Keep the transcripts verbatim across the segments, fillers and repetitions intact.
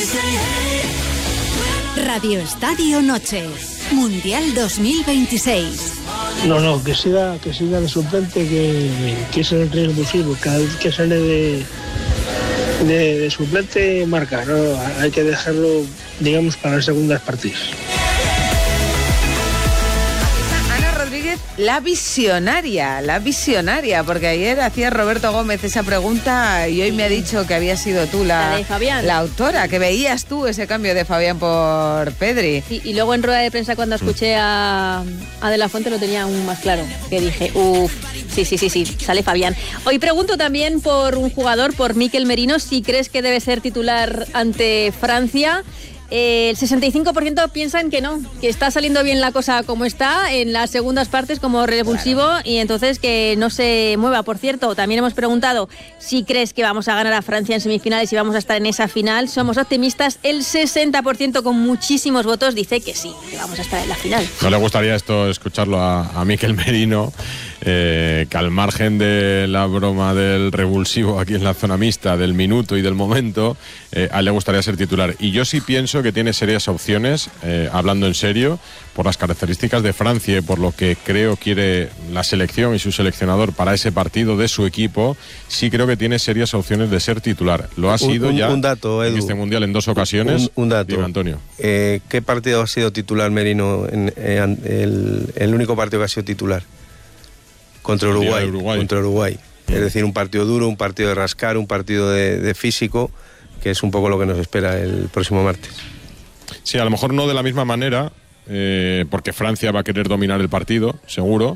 Radio Estadio Noche, Mundial dos mil veintiséis. No, no, que siga, que siga de suplente, que, que es el revulsivo. Cada vez que sale de, de, de suplente marca, ¿no? Hay que dejarlo, digamos, para las segundas partidas. La visionaria, la visionaria, porque ayer hacía Roberto Gómez esa pregunta y hoy me ha dicho que había sido tú la, la, de Fabián. la autora, que veías tú ese cambio de Fabián por Pedri. Y, y luego en rueda de prensa cuando escuché a, a De La Fuente lo tenía aún más claro, que dije, uff, sí, sí, sí, sí, sale Fabián. Hoy pregunto también por un jugador, por Mikel Merino, si crees que debe ser titular ante Francia. Eh, el sesenta y cinco por ciento piensan que no, que está saliendo bien la cosa como está, en las segundas partes como revulsivo, claro. Y entonces que no se mueva. Por cierto, también hemos preguntado si crees que vamos a ganar a Francia en semifinales y vamos a estar en esa final. Somos optimistas, el sesenta por ciento con muchísimos votos dice que sí, que vamos a estar en la final. ¿No le gustaría esto escucharlo a, a Mikel Merino? Eh, que al margen de la broma del revulsivo aquí en la zona mixta, del minuto y del momento, eh, a él le gustaría ser titular. Y yo sí pienso que tiene serias opciones, eh, hablando en serio, por las características de Francia y por lo que creo quiere la selección y su seleccionador para ese partido de su equipo. Sí creo que tiene serias opciones de ser titular. Lo ha sido un, ya un dato, Edu, en este mundial en dos ocasiones. Un, un dato. Dime, Antonio. Eh, ¿Qué partido ha sido titular Merino? En, en, el, el único partido que ha sido titular. Contra Uruguay, Uruguay. Contra Uruguay. Mm. Es decir, un partido duro, un partido de rascar, un partido de, de físico, que es un poco lo que nos espera el próximo martes. Sí, a lo mejor no de la misma manera, eh, porque Francia va a querer dominar el partido, seguro,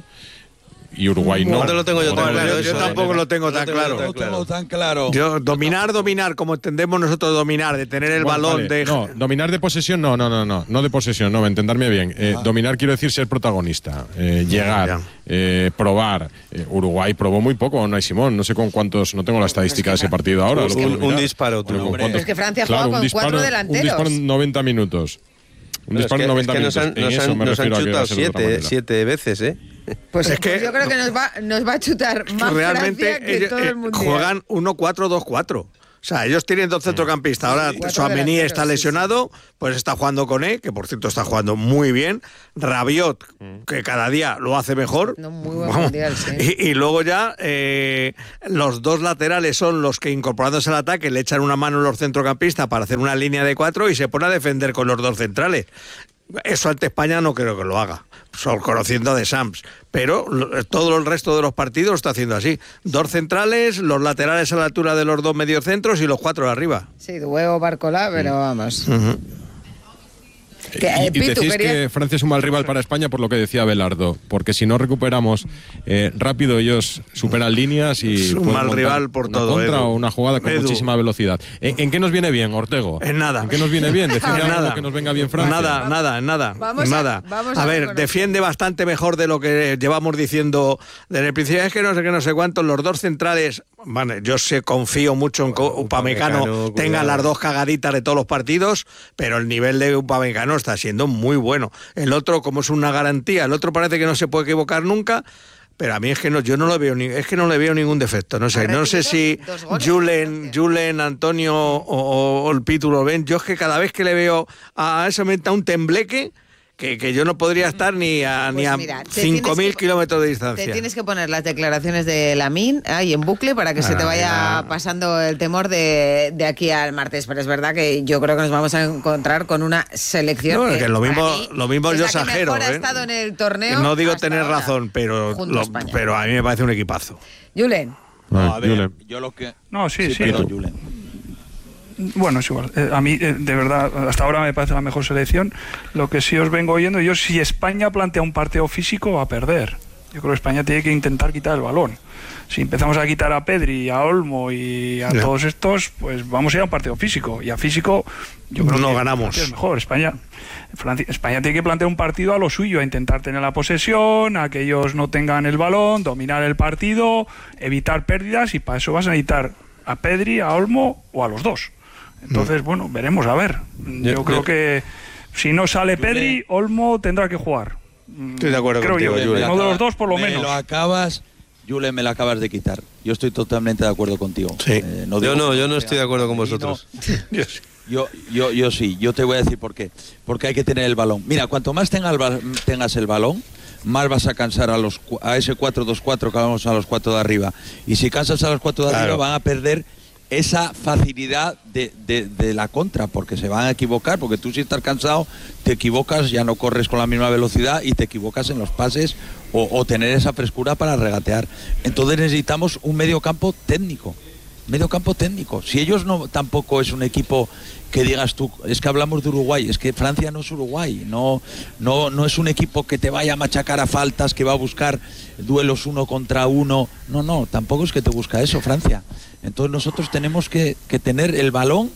y Uruguay no. No te lo tengo yo tan claro. Yo, yo tampoco lo tengo tan claro. No tengo tan claro. Yo, dominar, dominar, como entendemos nosotros dominar, de tener el bueno, balón vale. de... No, dominar de posesión, no, no, no, no, no de posesión, no, entenderme bien. Eh, dominar quiero decir ser protagonista, eh, llegar, eh, probar. Eh, Uruguay probó muy poco, Unai Simón, no sé con cuántos, no tengo la estadística de ese partido ahora. Un, un, un disparo. Pero con es que Francia claro, juega con disparo, cuatro delanteros. Un disparo en noventa minutos. Un Pero disparo en noventa es que, es que minutos. Nos han, en nos eso han, me nos refiero han a que va a chutado ser de otra siete, siete veces, ¿eh? Pues, es que pues yo creo que nos va, nos va a chutar más realmente Francia que ellos, todo el mundial. juegan uno cuatro dos cuatro. O sea, ellos tienen dos centrocampistas. Ahora sí, Tchouaméni está sí, lesionado, sí. pues está jugando con él, que por cierto está jugando muy bien. Rabiot, que cada día lo hace mejor. No, muy buen mundial, sí. y, y luego ya eh, los dos laterales son los que, incorporándose al ataque, le echan una mano a los centrocampistas para hacer una línea de cuatro y se pone a defender con los dos centrales. Eso ante España no creo que lo haga, solo conociendo de Sams, pero todo el resto de los partidos lo está haciendo así. Dos centrales, los laterales a la altura de los dos mediocentros y los cuatro de arriba. Sí, Duego, Barcola, pero vamos. Uh-huh. Que, eh, y, y Pitu, decís quería... que Francia es un mal rival para España por lo que decía Abelardo, porque si no recuperamos eh, rápido ellos superan líneas y es un mal rival por una todo contra Edu. o una jugada con Edu. muchísima velocidad. ¿En, ¿En qué nos viene bien, Ortego? En nada. ¿En qué nos viene bien? Decirle En nada. que nos venga bien Francia. Nada, nada, nada. Vamos nada. a, vamos a, a ver, reconocer. defiende bastante mejor de lo que llevamos diciendo desde el principio. Es que no sé qué, no sé cuántos, los dos centrales. Vale, yo sé, confío mucho en que Upamecano, Upamecano tenga las dos cagaditas de todos los partidos, pero el nivel de Upamecano está siendo muy bueno. El otro, como es una garantía, el otro parece que no se puede equivocar nunca. Pero a mí es que no, yo no lo veo ni, es que no le veo ningún defecto. No sé, no sé si Julen, Julen, Antonio o, o, o el Pitu lo ven. Yo es que cada vez que le veo a ese meta un tembleque que, que yo no podría estar ni a, pues ni a mira, cinco mil kilómetros de distancia. Te tienes que poner las declaraciones de Lamine ahí en bucle para que ah, se te vaya ya. pasando el temor de, de aquí al martes. Pero es verdad que yo creo que nos vamos a encontrar con una selección. No, que, que lo mismo, mí, lo mismo yo exagero. Ha ¿eh? estado en el torneo. No digo tener ahora, razón, pero, lo, a pero a mí me parece un equipazo. Julen. No, a ver, yo lo que. No, sí, sí. sí perdón, Julen. Bueno, es igual. Eh, a mí, eh, de verdad, hasta ahora me parece la mejor selección. Lo que sí os vengo oyendo, yo si España plantea un partido físico va a perder. Yo creo que España tiene que intentar quitar el balón. Si empezamos a quitar a Pedri, a Olmo y a yeah. todos estos, pues vamos a ir a un partido físico. Y a físico, yo creo no que ganamos. Es mejor. España, Francia, España tiene que plantear un partido a lo suyo, a intentar tener la posesión, a que ellos no tengan el balón, dominar el partido, evitar pérdidas, y para eso vas a necesitar a Pedri, a Olmo o a los dos. Entonces, bueno, veremos, a ver. Yo creo que si no sale Pedri, Olmo tendrá que jugar. Estoy de acuerdo creo contigo, yo. Uno de los dos, por lo me menos. Lo acabas, Julen, me lo acabas de quitar. Yo estoy totalmente de acuerdo contigo. Sí. Eh, no yo no, que yo no sea estoy de acuerdo con vosotros. Yo, yo, yo sí, yo te voy a decir por qué. Porque hay que tener el balón. Mira, cuanto más tenga el ba- tengas el balón, más vas a cansar a los a ese cuatro dos cuatro que vamos a los cuatro de arriba. Y si cansas a los cuatro de Claro. arriba, van a perder esa facilidad de, de, de la contra, porque se van a equivocar, porque tú si estás cansado, te equivocas, ya no corres con la misma velocidad y te equivocas en los pases o, o tener esa frescura para regatear. Entonces necesitamos un medio campo técnico. Medio campo técnico. Si ellos no, tampoco es un equipo que digas tú, es que hablamos de Uruguay, es que Francia no es Uruguay, no, no, no es un equipo que te vaya a machacar a faltas, que va a buscar duelos uno contra uno, no, no, tampoco es que te busca eso Francia. Entonces nosotros tenemos que, que tener el balón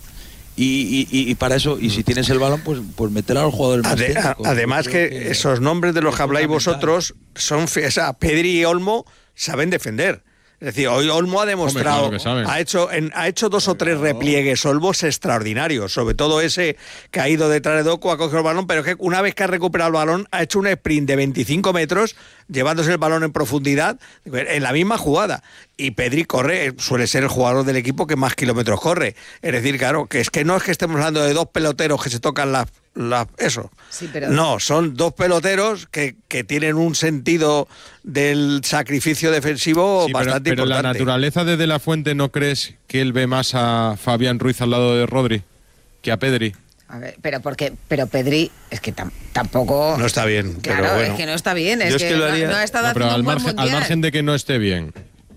y, y, y para eso, y si tienes el balón, pues, pues meter a los jugadores más Ade- técnicos. Además Yo que, creo que esos nombres de los que es habláis fundamental. vosotros son, fi- o sea, Pedri y Olmo saben defender. Es decir, hoy Olmo ha demostrado, Hombre, claro que saben. ha hecho en, ha hecho dos o tres repliegues Olmos extraordinarios, sobre todo ese que ha ido detrás de Doku, ha cogido el balón, pero es que una vez que ha recuperado el balón ha hecho un sprint de veinticinco metros, llevándose el balón en profundidad, en la misma jugada. Y Pedri corre, suele ser el jugador del equipo que más kilómetros corre. Es decir, claro, que es que no es que estemos hablando de dos peloteros que se tocan las... las eso. Sí, pero- No, son dos peloteros que, que tienen un sentido del sacrificio defensivo Sí, pero, bastante pero la importante. naturaleza de De La Fuente, ¿no crees que él ve más a Fabián Ruiz al lado de Rodri que a Pedri? A ver, pero porque, pero Pedri es que tam- tampoco. No está bien, Claro, pero bueno. es que no está bien, es Yo es que, que lo no- haría- no, ha estado No, pero haciendo al un buen margen, al mundial. margen de que no esté bien.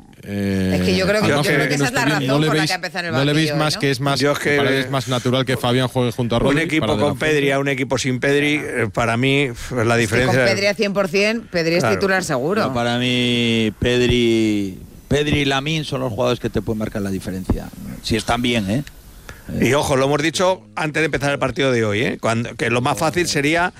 eh, Es que yo creo que- al yo margen creo de que esa no es la esté bien, razón ¿no le por la veis- que ha empezado en el ¿No le veis banquillo, más ¿no? que es más, Yo es que- para él es más natural que Fabián juegue junto a Rodri? Un equipo para De La con Fuente? Pedri a un equipo sin Pedri, eh, para mí, f- la Que diferencia... con Pedri a cien por ciento, Pedri es Claro. titular seguro. No, para mí, Pedri, Pedri y Lamine son los jugadores que te pueden marcar la diferencia. Si están bien, ¿eh? Y ojo, lo hemos dicho antes de empezar el partido de hoy, ¿eh? Cuando, que lo más fácil sería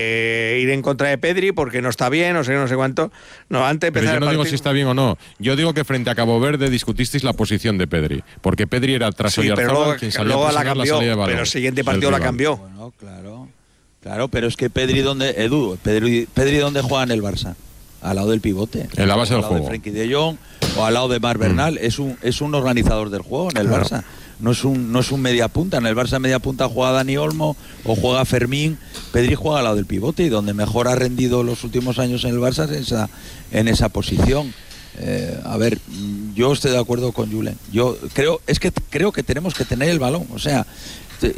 eh, ir en contra de Pedri porque no está bien, o sé, no sé cuánto. No, antes de Pero empezar yo no el digo partido... si está bien o no. Yo digo que frente a Cabo Verde discutisteis la posición de Pedri. Porque Pedri era tras Sí, pero Oyarzábal luego, quien salía luego a la presionar la cambió, salida de balón pero el siguiente del partido la rival. cambió. Bueno, claro. Claro, pero es que Pedri, ¿dónde, Edu, Pedri, Pedri ¿dónde juega en el Barça? Al lado del pivote. En la base al del lado juego. de Frenkie de Jong o al lado de Marc Bernal. Es un es un organizador del juego en el Claro. Barça. No es un no es un media punta. En el Barça media punta juega Dani Olmo o juega Fermín. Pedri juega al lado del pivote y donde mejor ha rendido los últimos años en el Barça es esa, en esa posición. Eh, a ver, yo estoy de acuerdo con Julen. Yo creo es que creo que tenemos que tener el balón. O sea, te-